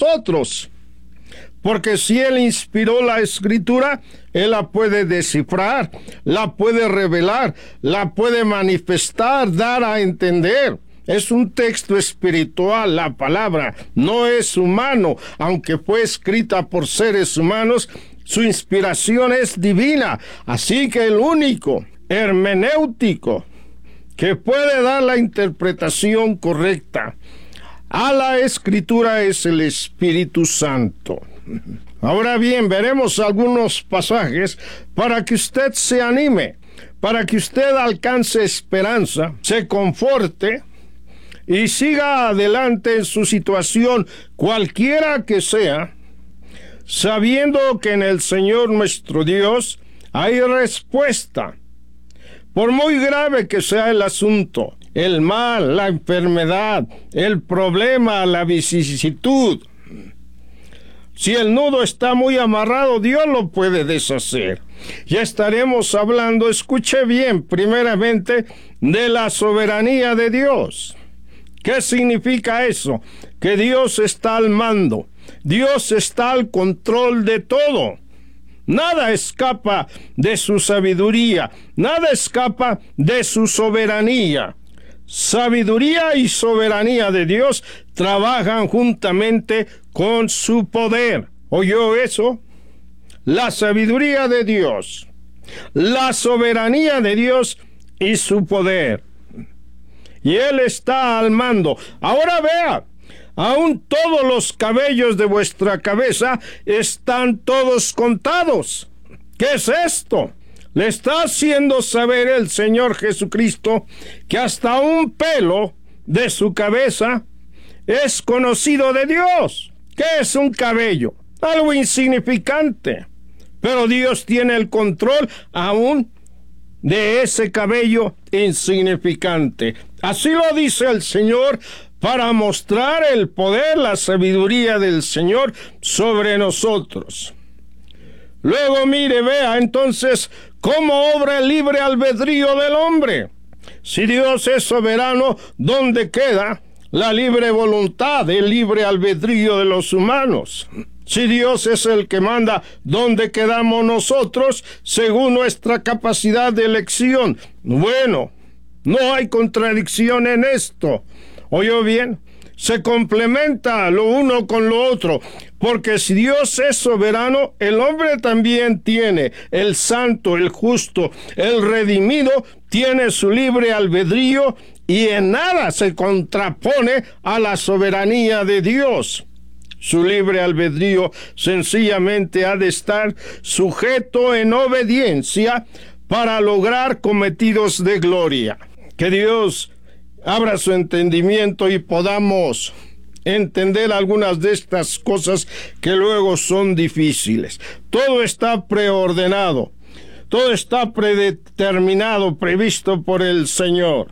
nosotros. Porque si Él inspiró la Escritura, Él la puede descifrar, la puede revelar, la puede manifestar, dar a entender. Es un texto espiritual, la palabra no es humano, aunque fue escrita por seres humanos, su inspiración es divina. Así que el único hermenéutico que puede dar la interpretación correcta a la Escritura es el Espíritu Santo. Ahora bien, veremos algunos pasajes para que usted se anime, para que usted alcance esperanza, se conforte y siga adelante en su situación, cualquiera que sea, sabiendo que en el Señor nuestro Dios hay respuesta. Por muy grave que sea el asunto, el mal, la enfermedad, el problema, la vicisitud, si el nudo está muy amarrado, Dios lo puede deshacer. Ya estaremos hablando, escuche bien, primeramente, de la soberanía de Dios. ¿Qué significa eso? Que Dios está al mando. Dios está al control de todo. Nada escapa de su sabiduría. Nada escapa de su soberanía. Sabiduría y soberanía de Dios trabajan juntamente con su poder. ¿Oyó eso? La sabiduría de Dios, la soberanía de Dios y su poder. Y Él está al mando. Ahora vea, aún todos los cabellos de vuestra cabeza están todos contados. ¿Qué es esto? Le está haciendo saber el Señor Jesucristo que hasta un pelo de su cabeza es conocido de Dios. ¿Qué es un cabello? Algo insignificante. Pero Dios tiene el control aún de ese cabello insignificante. Así lo dice el Señor para mostrar el poder, la sabiduría del Señor sobre nosotros. Luego mire, vea entonces cómo obra el libre albedrío del hombre. Si Dios es soberano, ¿dónde queda la libre voluntad, el libre albedrío de los humanos? Si Dios es el que manda, ¿dónde quedamos nosotros según nuestra capacidad de elección? Bueno, no hay contradicción en esto. ¿Oyó bien? Se complementa lo uno con lo otro, porque si Dios es soberano, el hombre también tiene, el santo, el justo, el redimido, tiene su libre albedrío y en nada se contrapone a la soberanía de Dios. Su libre albedrío sencillamente ha de estar sujeto en obediencia para lograr cometidos de gloria. Que Dios abra su entendimiento y podamos entender algunas de estas cosas que luego son difíciles. Todo está preordenado, todo está predeterminado, previsto por el Señor.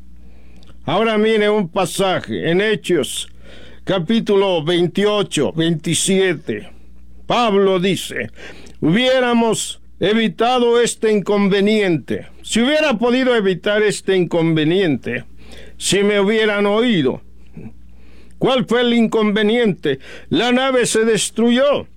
Ahora mire un pasaje en Hechos, capítulo 28, 27. Pablo dice, hubiéramos evitado este inconveniente. Si hubiera podido evitar este inconveniente, si me hubieran oído. ¿Cuál fue el inconveniente? La nave se destruyó.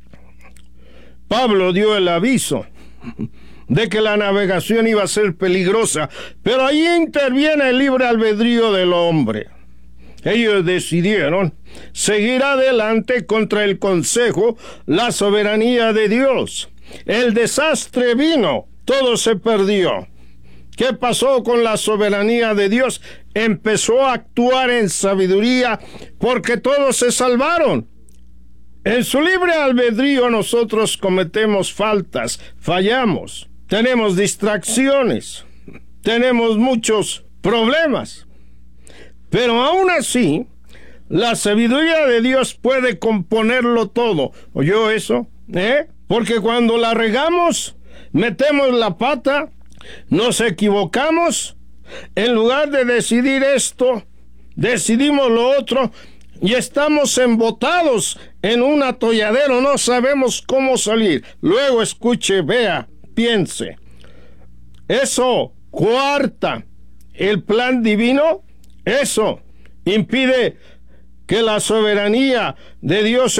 Pablo dio el aviso de que la navegación iba a ser peligrosa, pero ahí interviene el libre albedrío del hombre. Ellos decidieron seguir adelante contra el consejo, la soberanía de Dios. El desastre vino, todo se perdió. ¿Qué pasó con la soberanía de Dios? Empezó a actuar en sabiduría porque todos se salvaron. En su libre albedrío nosotros cometemos faltas, fallamos, tenemos distracciones, tenemos muchos problemas. Pero aún así, la sabiduría de Dios puede componerlo todo. ¿Oyó eso? Porque cuando la regamos, metemos la pata, nos equivocamos, en lugar de decidir esto, decidimos lo otro y estamos embotados en un atolladero, no sabemos cómo salir. Luego escuche, vea, piense. Eso coarta el plan divino, eso impide que la soberanía de Dios